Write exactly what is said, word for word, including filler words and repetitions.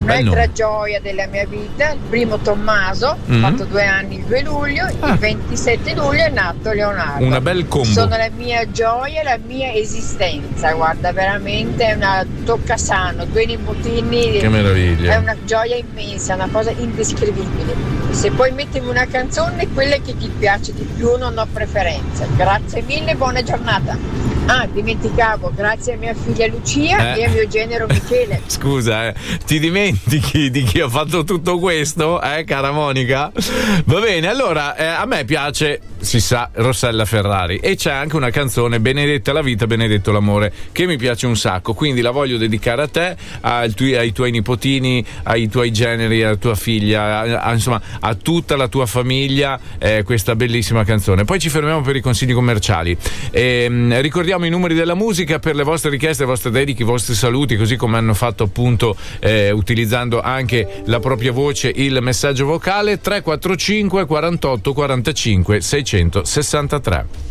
un'altra no. gioia della mia vita, il primo Tommaso, mm-hmm. ha fatto due anni il due luglio, ah. il ventisette luglio è nato Leonardo. Una bel combo. Sono la mia gioia e la mia esistenza, guarda, veramente è una toccasano, due nipotini. Che meraviglia. È una gioia immensa, una cosa indescrivibile. Se puoi mettermi una canzone, quella che ti piace di più, non ho preferenza. Grazie mille, buona giornata. Ah, dimenticavo, grazie a mia figlia Lucia eh. e a mio genero Michele. Scusa, eh, ti dimentichi di chi ha fatto tutto questo, eh, cara Monica? Va bene, allora, eh, a me piace, si sa, Rossella Ferrari, e c'è anche una canzone, Benedetta la vita, benedetto l'amore, che mi piace un sacco, quindi la voglio dedicare a te, ai tuoi, ai tuoi nipotini, ai tuoi generi, alla tua figlia, a, a, insomma, a tutta la tua famiglia, eh, questa bellissima canzone. Poi ci fermiamo per i consigli commerciali. E, ricordiamo i numeri della musica per le vostre richieste, le vostre dediche, i vostri saluti, così come hanno fatto appunto eh, utilizzando anche la propria voce, il messaggio vocale tre quattro cinque quarantotto quarantacinque seicentosessantatré.